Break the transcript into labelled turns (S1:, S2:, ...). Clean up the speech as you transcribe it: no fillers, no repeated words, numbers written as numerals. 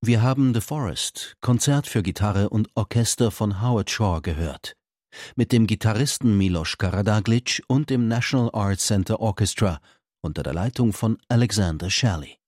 S1: Wir haben The Forest, Konzert für Gitarre und Orchester von Howard Shore gehört. Mit dem Gitarristen Milos Karadaglic und dem National Arts Center Orchestra unter der Leitung von Alexander Shelley.